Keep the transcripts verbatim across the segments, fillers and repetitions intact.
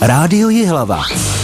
Rádio Jihlava.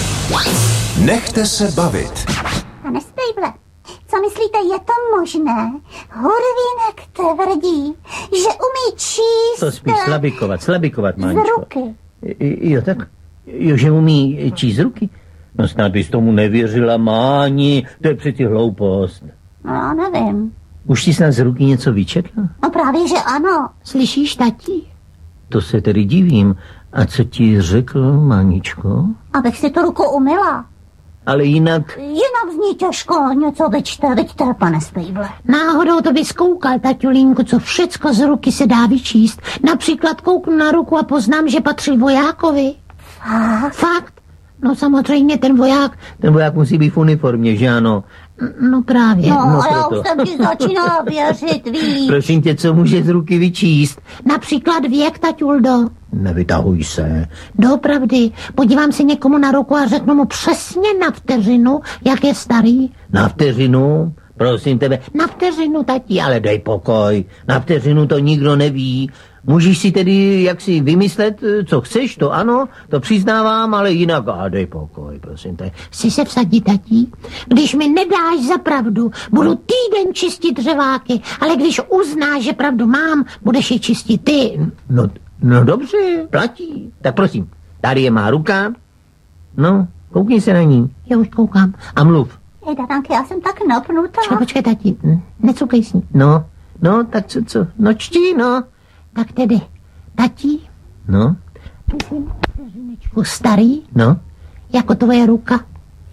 Nechte se bavit. Pane Stejble, co myslíte, je to možné? Hurvínek tvrdí, že umí číst... To spíš slabikovat, slabikovat, z Máničko. ruky. I, jo, tak? Jo, že umí číst z ruky? No snad bys tomu nevěřila, Máni, to je přeci hloupost. No, já nevím. Už jsi snad z ruky něco vyčetla? No právě, že ano. Slyšíš, tati? To se tedy divím. A co ti řekl, Máničko? Abych si tu ruku umyla. Ale jinak... Jinak zní těžko něco vyčte, vyčte, pane Stejble. Náhodou to bys koukal, taťulínku, co všecko z ruky se dá vyčíst. Například kouknu na ruku a poznám, že patří vojákovi. Fakt? Fakt? No samozřejmě ten voják... Ten voják musí být v uniformě, že ano? No právě. No, No a já proto. už jsem ti začínala věřit, víš. Prosím tě, co může z ruky vyčíst? Například věk, taťuldo. Nevytahuj se. Doopravdy. Podívám se někomu na ruku a řeknu mu přesně na vteřinu, jak je starý. Na vteřinu? Prosím tebe. Na vteřinu, tati. Ale dej pokoj. Na vteřinu to nikdo neví. Můžeš si tedy jaksi vymyslet, co chceš, to ano, to přiznávám, ale jinak, a dej pokoj, prosím tebe. Chci se vsadit, tatí. Když mi nedáš za pravdu, budu týden čistit dřeváky, ale když uznáš, že pravdu mám, budeš je čistit ty. No, no dobře, platí. Tak prosím, tady je má ruka. No, koukni se na ní. Já už koukám. A mluv. Hej, Dadanky, já jsem tak napnutá. Počkej, počkej, tati. Necukej s ní. No, no, tak co, co? No čti, no. Tak tedy, tati, No, myslím, vteřinečku starý, no. jako tvoje ruka.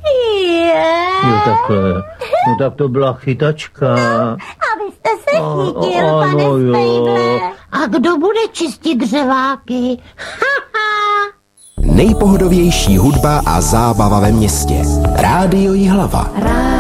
Je. Jo, takhle. No tak to byla chytačka. Abyste se O, chytil, o, pane ano, jo. Stejble. A kdo bude čistit dřeváky? Haha! Nejpohodovější hudba a zábava ve městě. Rádio Jihlava. Rádio